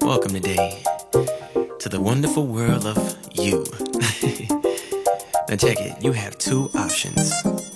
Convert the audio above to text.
Welcome today to the wonderful world of you. Now check it, you have two options.